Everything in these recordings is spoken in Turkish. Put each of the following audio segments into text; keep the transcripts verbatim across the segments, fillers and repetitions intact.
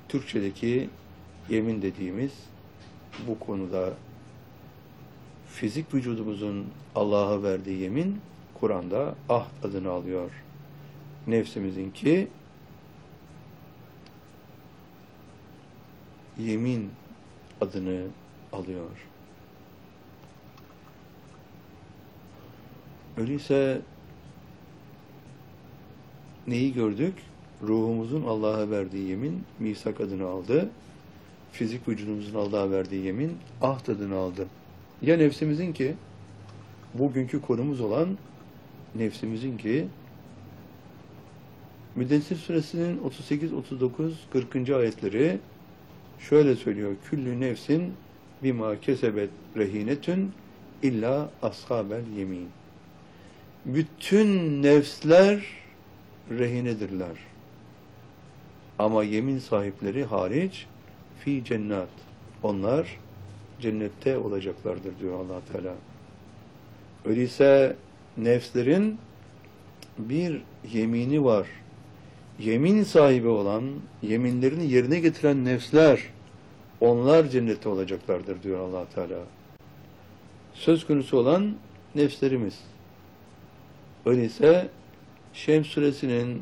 Türkçedeki yemin dediğimiz bu konuda fizik vücudumuzun Allah'a verdiği yemin Kur'an'da ahd adını alıyor. Nefsimizinki yemin adını alıyor. Öyleyse neyi gördük? Ruhumuzun Allah'a verdiği yemin misak adını aldı. Fizik vücudumuzun Allah'a verdiği yemin ahd adını aldı. Ya nefsimizin ki bugünkü konumuz olan nefsimizin ki Müddessir suresinin otuz sekiz, otuz dokuz, kırkıncı ayetleri şöyle söylüyor. Küllü nefsin bima kesebet rehinetün illa ashabel yemin. Bütün nefsler rehinedirler. Ama yemin sahipleri hariç fi cennet. Onlar cennette olacaklardır diyor Allah Teala. Öyleyse nefslerin bir yemini var. Yemin sahibi olan, yeminlerini yerine getiren nefsler, onlar cennette olacaklardır diyor Allah Teala. Söz konusu olan nefslerimiz. Öyleyse Şems suresinin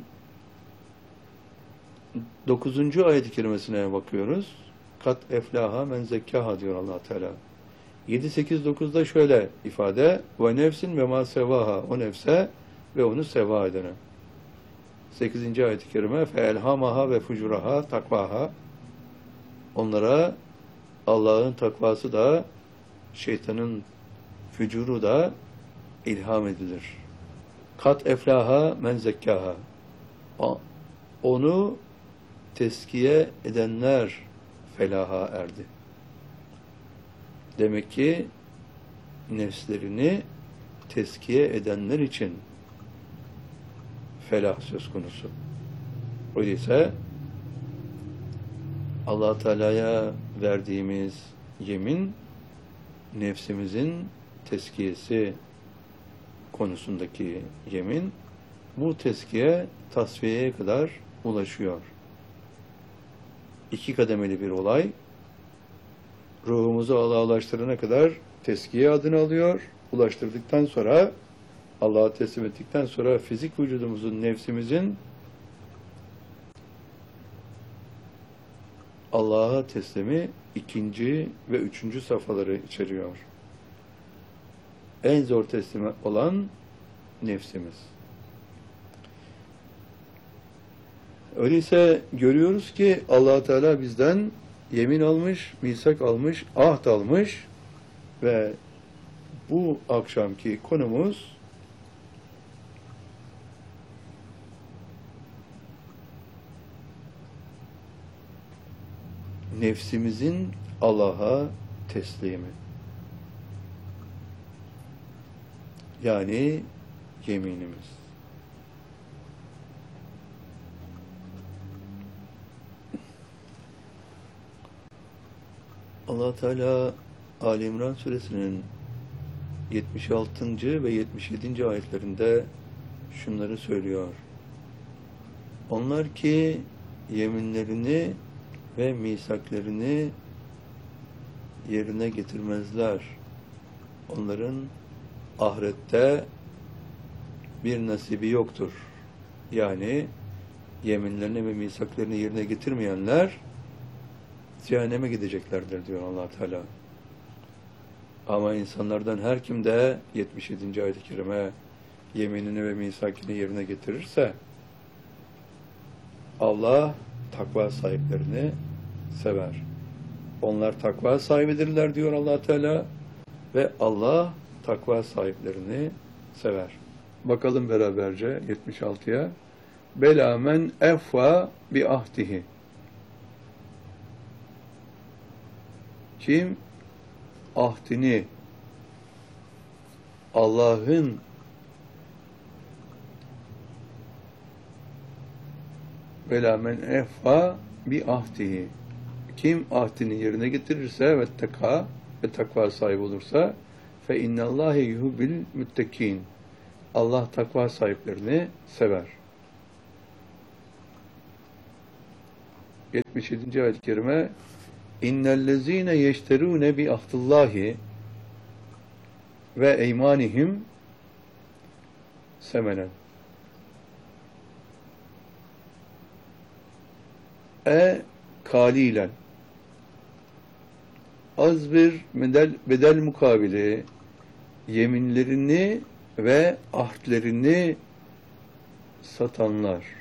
dokuzuncu ayet-i kerimesine bakıyoruz. Kat eflaha men zekkaha diyor Allah Teala. yedi, sekiz, dokuzda şöyle ifade: ve nefsin ve ma sevaha, o nefse ve onu seva edene. sekizinci ayet-i kerime fe elhamaha ve fucuraha takvaha. Onlara Allah'ın takvası da şeytanın fücuru da ilham edilir. Kat eflaha men zekkaha. Onu teskiye edenler felaha erdi. Demek ki nefslerini teskiye edenler için felah söz konusu. Öyleyse Allah Teala'ya verdiğimiz yemin nefsimizin teskiyesi konusundaki yemin, bu teskiye tasfiyeye kadar ulaşıyor. İki kademeli bir olay. Ruhumuzu Allah'a ulaştırana kadar teskiye adını alıyor. Ulaştırdıktan sonra, Allah'a teslim ettikten sonra fizik vücudumuzun, nefsimizin Allah'a teslimi ikinci ve üçüncü safhaları içeriyor. En zor teslim olan nefsimiz. Öyleyse görüyoruz ki Allah Teala bizden yemin almış, misak almış, ahd almış ve bu akşamki konumuz nefsimizin Allah'a teslimi. Yani yeminimiz. Allah Teala Ali İmran suresinin yetmiş altıncı ve yetmiş yedinci ayetlerinde şunları söylüyor. Onlar ki yeminlerini ve misaklerini yerine getirmezler. Onların ahirette bir nasibi yoktur. Yani yeminlerini ve misaklerini yerine getirmeyenler cehenneme gideceklerdir diyor Allah Teala. Ama insanlardan her kim de yetmiş yedinci ayet-i kerime yeminini ve misakini yerine getirirse Allah takva sahiplerini sever. Onlar takva sahibidirler diyor Allah Teala ve Allah takva sahiplerini sever. Bakalım beraberce yetmiş altıya. Bela men effa bi ahdihi. Kim ahdini Allah'ın Bela men effa bi ahdihi. Kim ahdini yerine getirirse ve tekâ ve takva sahibi olursa fe innallâhe yuhibbil müttekîn. Allah takva sahiplerini sever. yetmiş yedinci ayet-i kerime İnnellezîne yeşterûne bi ahdillahi ve eymanihim semenen. E kalilen. Az bir bedel, bedel mukabili yeminlerini ve ahdlerini satanlar.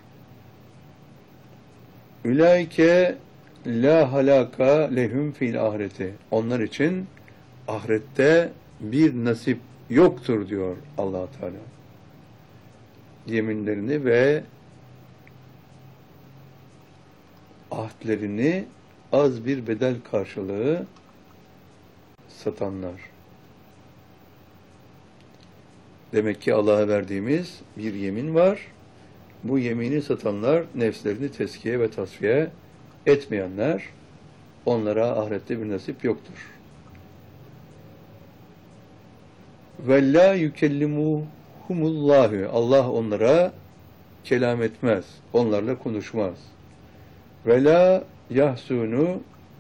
Ülaike la halaka lehum fil ahireti. Onlar için ahirette bir nasip yoktur diyor Allah Teala. Yeminlerini ve ahdlerini az bir bedel karşılığı satanlar. Demek ki Allah'a verdiğimiz bir yemin var. Bu yemini satanlar nefslerini teskiye ve tasfiye etmeyenler, onlara ahirette bir nasip yoktur. Ve la yukellimuhumullahu. Allah onlara kelam etmez. Onlarla konuşmaz. Ve la yahsunu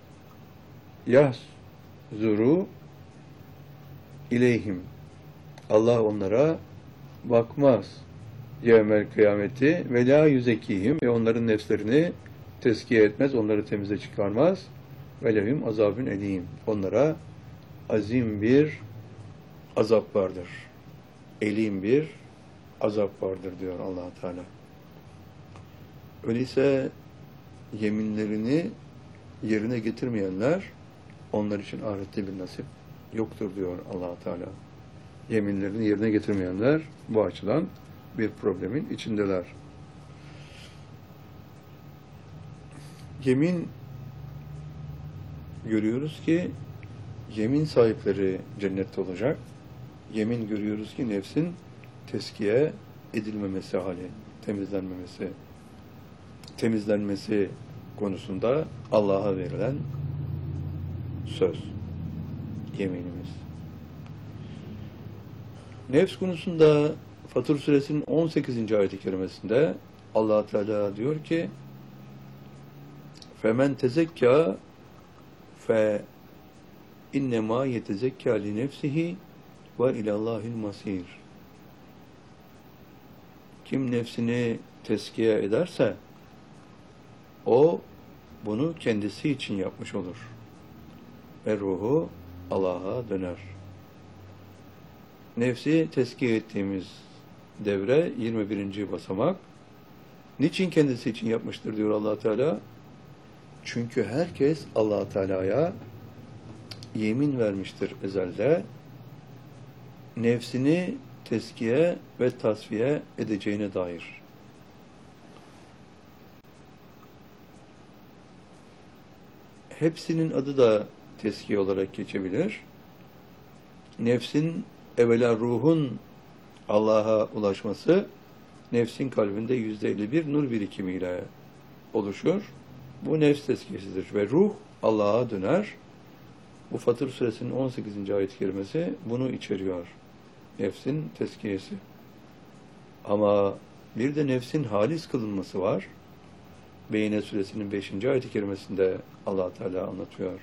yahzuru ileyhim. Allah onlara bakmaz. Yevmel kıyameti ve la yüzekihim ve onların nefslerini tezkiye etmez, onları temize çıkarmaz. Ve lehum azabun elim. Onlara azim bir azap vardır. Elim bir azap vardır diyor Allah Teala. Öyleyse yeminlerini yerine getirmeyenler, onlar için ahirette bir nasip yoktur diyor Allah Teala. Yeminlerini yerine getirmeyenler bu açıdan bir problemin içindeler. Yemin görüyoruz ki yemin sahipleri cennette olacak. Yemin görüyoruz ki nefsin teskiye edilmemesi hali, temizlenmemesi, temizlenmesi konusunda Allah'a verilen söz, yeminimiz. Nefs konusunda Fatır Suresinin on sekizinci ayet-i kerimesinde Allah Teala diyor ki فَمَنْ تَزَكَّى fe innema yetezekka li nefsihi ve ilallahil masir. Kim nefsini teskiye ederse o bunu kendisi için yapmış olur. Ve ruhu Allah'a döner. Nefsi teskiye ettiğimiz devre yirmi birinci basamak. Niçin kendisi için yapmıştır diyor Allah Teala? Çünkü herkes Allah Teala'ya yemin vermiştir ezelde. Nefsini teskiye ve tasfiye edeceğine dair. Hepsinin adı da teskiye olarak geçebilir. Nefsin, evvela ruhun Allah'a ulaşması, nefsin kalbinde yüzde elli bir nur birikimiyle oluşur. Bu nefs teskiyesidir ve ruh Allah'a döner. Bu Fatır Suresinin on sekizinci ayet-i kerimesi bunu içeriyor. Nefsin teskiyesi. Ama bir de nefsin halis kılınması var. Beyne Suresinin beşinci ayet-i kerimesinde Allah Teala anlatıyor.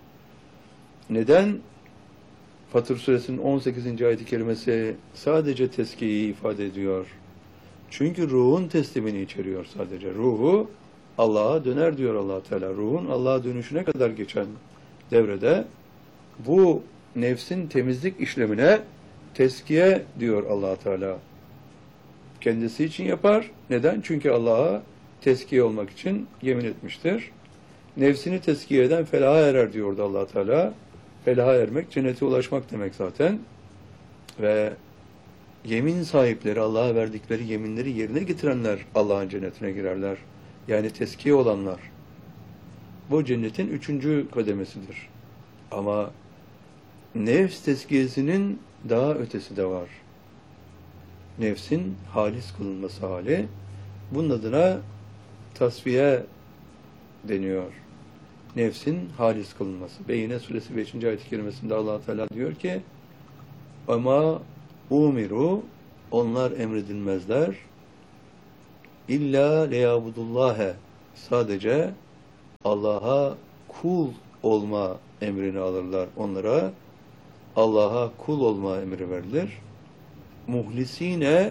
Neden Fatır Suresinin on sekizinci ayet-i kerimesi sadece teskiyeyi ifade ediyor? Çünkü ruhun teslimini içeriyor sadece. Ruhu Allah'a döner diyor Allah Teala. Ruhun Allah'a dönüşüne kadar geçen devrede bu nefsin temizlik işlemine teskiye diyor Allah Teala. Kendisi için yapar. Neden? Çünkü Allah'a teskiye olmak için yemin etmiştir. Nefsini teskiye eden felaha erer diyordu Allah Teala. Felaha ermek, cennete ulaşmak demek zaten. Ve yemin sahipleri, Allah'a verdikleri yeminleri yerine getirenler Allah'ın cennetine girerler. Yani teskiye olanlar. Bu cennetin üçüncü kademesidir. Ama nefs teskiyesinin daha ötesi de var. Nefsin halis kılınması hali. Bunun adına tasfiye deniyor. Nefsin halis kılınması. Beyne Suresi beşinci ayet-i kerimesinde Allah Teala diyor ki ama umiru, onlar emredilmezler illa leyabudullâhe, sadece Allah'a kul olma emrini alırlar. Onlara Allah'a kul olma emri verilir. Muhlisine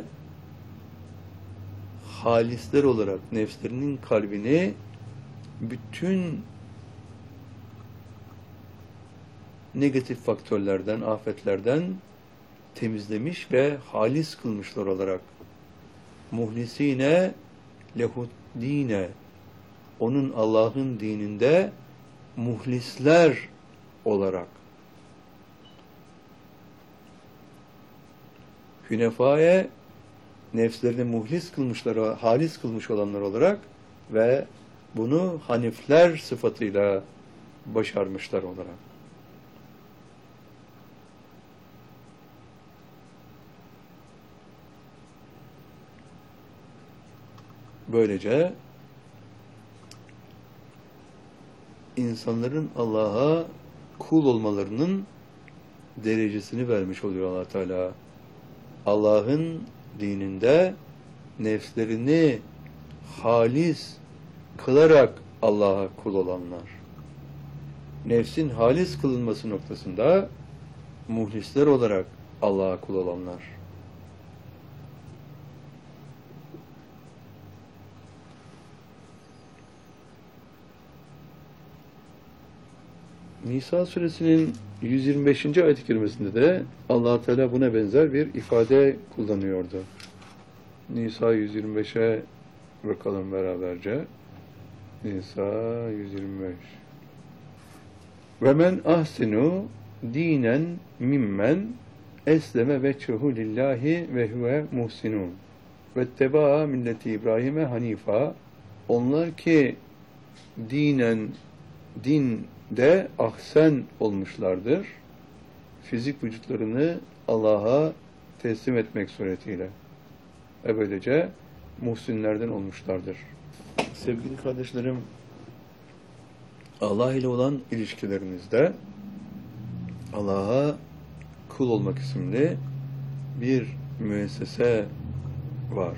halisler olarak nefslerinin kalbini bütün negatif faktörlerden, afetlerden temizlemiş ve halis kılmışlar olarak. Muhlisine lehud dine, onun Allah'ın dininde muhlisler olarak. Hünefaye, nefslerini muhlis kılmışlar, halis kılmış olanlar olarak ve bunu hanifler sıfatıyla başarmışlar olarak. Böylece insanların Allah'a kul olmalarının derecesini vermiş oluyor Allah Teala. Allah'ın dininde nefslerini halis kılarak Allah'a kul olanlar. Nefsin halis kılınması noktasında muhlisler olarak Allah'a kul olanlar. Nisa suresinin yüz yirmi beşinci ayet-i kerimesinde de Allah Teala buna benzer bir ifade kullanıyordu. Nisa yüz yirmi beşe bakalım beraberce. Nisa yüz yirmi beş. Ve men ahsenu dinen mimmen esleme veçhuhu lillahi ve huve muhsinun ve tebaa milleti İbrahim'e hanifa. Onlar ki dinen dinde ahsen olmuşlardır. Fizik vücutlarını Allah'a teslim etmek suretiyle. Ve böylece muhsinlerden olmuşlardır. Sevgili kardeşlerim, Allah ile olan ilişkilerinizde Allah'a kul olmak isimli bir müessese var.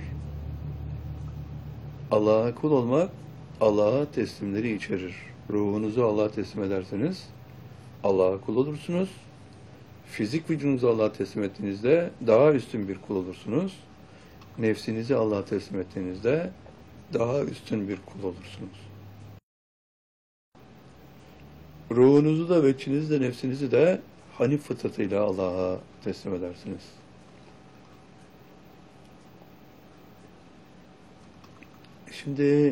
Allah'a kul olmak, Allah'a teslimleri içerir. Ruhunuzu Allah'a teslim ederseniz Allah'a kul olursunuz. Fizik vücudunuzu Allah'a teslim ettiğinizde daha üstün bir kul olursunuz. Nefsinizi Allah'a teslim ettiğinizde daha üstün bir kul olursunuz. Ruhunuzu da, veçinizi de, nefsinizi de hanif fıtratıyla Allah'a teslim edersiniz. Şimdi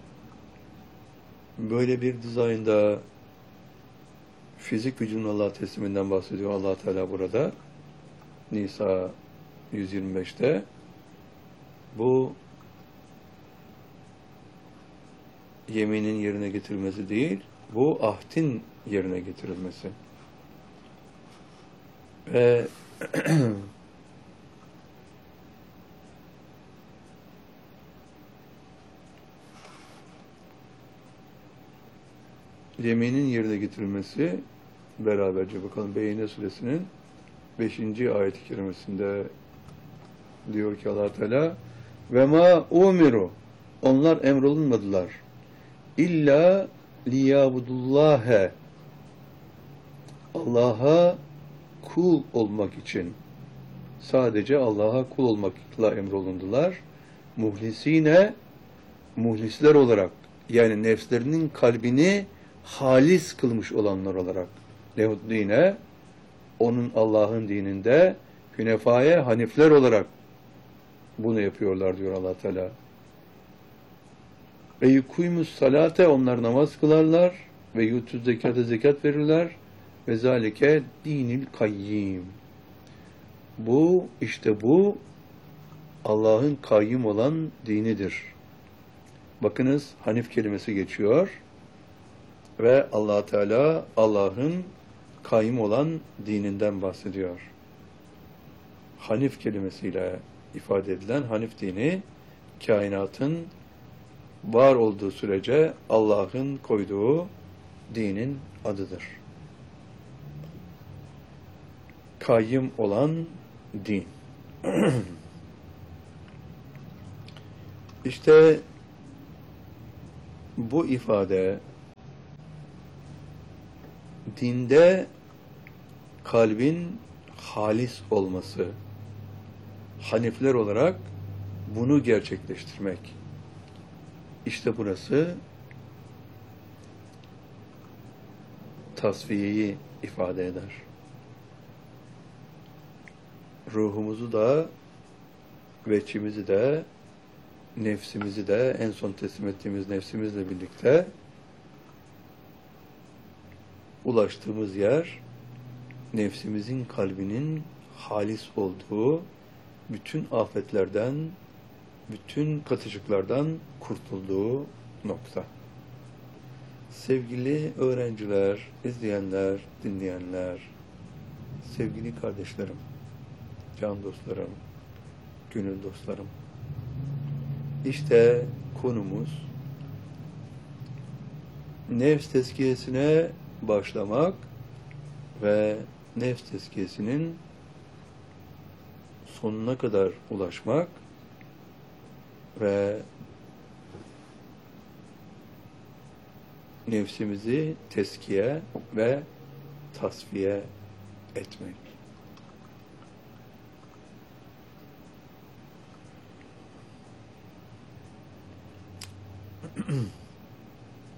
böyle bir dizaynda fizik vücudun Allah'a tesliminden bahsediyor Allah Teala burada. Nisa yüz yirmi beşte. Bu yeminin yerine getirilmesi değil, bu ahdin yerine getirilmesi. Ve yeminin yerine getirilmesi beraberce bakalım Beyyine suresinin beşinci ayet-i kerimesinde diyor ki Allah Teala ve ma umiru, onlar emrolunmadılar illa liyabudullâhe, Allah'a kul olmak için, sadece Allah'a kul olmakla emrolundular. Muhlisine, muhlisler olarak, yani nefslerinin kalbini halis kılmış olanlar olarak. Lehuddine, onun Allah'ın dininde hünefaya, hanifler olarak bunu yapıyorlar diyor Allah Teala. Ve yukuymus salate, onlar namaz kılarlar ve yutuz zekata, zekat verirler ve zalike dinil kayyim. Bu, işte bu Allah'ın kayyum olan dinidir. Bakınız hanif kelimesi geçiyor ve Allah Teala Allah'ın kayyum olan dininden bahsediyor. Hanif kelimesiyle ifade edilen hanif dini, kainatın var olduğu sürece Allah'ın koyduğu dinin adıdır. Kayyum olan din. İşte bu ifade dinde kalbin halis olması, Hanefiler olarak bunu gerçekleştirmek. İşte burası tasfiyeyi ifade eder. Ruhumuzu da, veçimizi de, nefsimizi de, en son teslim ettiğimiz nefsimizle birlikte ulaştığımız yer, nefsimizin kalbinin halis olduğu, bütün afetlerden, bütün katışıklardan kurtulduğu nokta. Sevgili öğrenciler, izleyenler, dinleyenler, sevgili kardeşlerim, can dostlarım, gönül dostlarım. İşte konumuz nefs tezkiyesine başlamak ve nefs tezkiyesinin sonuna kadar ulaşmak ve nefsimizi tezkiye ve tasfiye etmek.